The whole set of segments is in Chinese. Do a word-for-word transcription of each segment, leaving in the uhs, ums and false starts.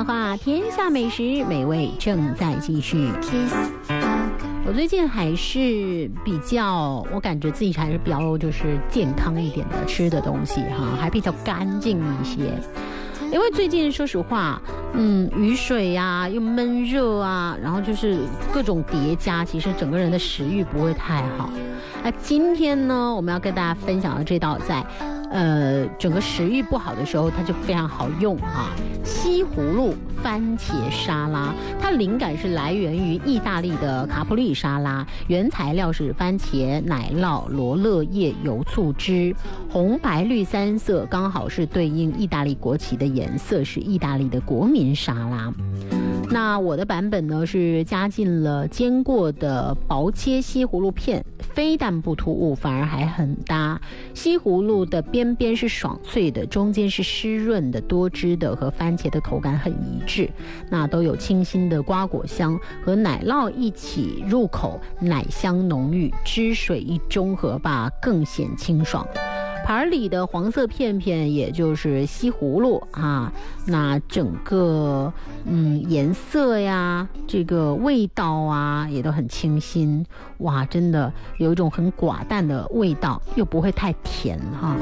大话，天下美食美味正在继续。我最近还是比较，我感觉自己还是比较就是健康一点的吃的东西哈，还比较干净一些。因为最近说实话，嗯，雨水啊，又闷热啊，然后就是各种叠加，其实整个人的食欲不会太好。那今天呢，我们要跟大家分享的这道在呃整个食欲不好的时候，它就非常好用啊。西葫芦番茄沙拉，它灵感是来源于意大利的卡普里沙拉，原材料是番茄、奶酪、罗勒叶、油醋汁，红白绿三色刚好是对应意大利国旗的颜色，是意大利的国民沙拉。那我的版本呢是加进了煎过的薄切西葫芦片，非但不突兀，反而还很搭。西葫芦的边边是爽脆的，中间是湿润的、多汁的，和番茄的口感很一致。那都有清新的瓜果香，和奶酪一起入口，奶香浓郁，汁水一中和吧，更显清爽。盘里的黄色片片也就是西葫芦啊，那整个嗯颜色呀，这个味道啊也都很清新，哇，真的有一种很寡淡的味道，又不会太甜哈。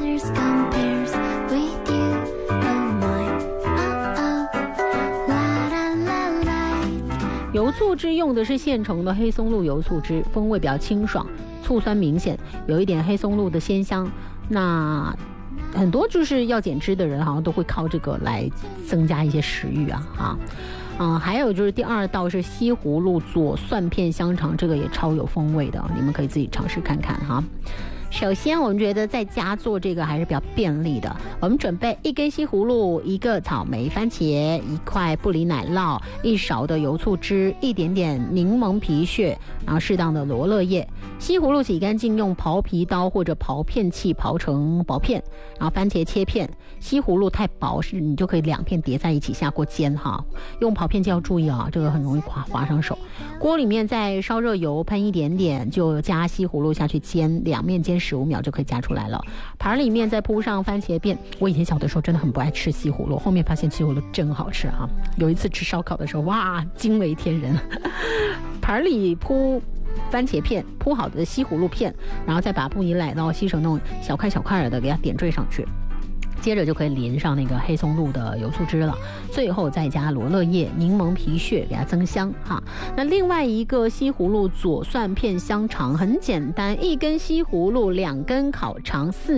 油醋汁用的是现成的黑松露油醋汁，风味比较清爽，醋酸明显，有一点黑松露的鲜香。那很多就是要减脂的人好像都会靠这个来增加一些食欲啊啊，嗯，还有就是第二道是西葫芦佐蒜片香肠，这个也超有风味的，你们可以自己尝试看看哈。首先我们觉得在家做这个还是比较便利的，我们准备一根西葫芦，一个草莓番茄，一块布里奶酪，一勺的油醋汁，一点点柠檬皮屑，然后适当的罗勒叶。西葫芦洗干净，用刨皮刀或者刨片器刨成薄片，然后番茄切片。西葫芦太薄是你就可以两片叠在一起下锅煎哈，用刨片器要注意啊，这个很容易划划上手。锅里面再烧热油，喷一点点，就加西葫芦下去煎，两面煎十五秒就可以夹出来了。盘里面再铺上番茄片，我以前小的时候真的很不爱吃西葫芦，后面发现西葫芦真好吃哈。有一次吃烧烤的时候，哇，惊为天人。盘里铺番茄片，铺好的西葫芦片，然后再把布里奶酪吸成那种小块小块的给它点缀上去，接着就可以淋上那个黑松露的油醋汁了，最后再加罗勒叶、柠檬皮屑给它增香哈。那另外一个西葫芦佐蒜片香肠很简单，一根西葫芦，两根烤肠，四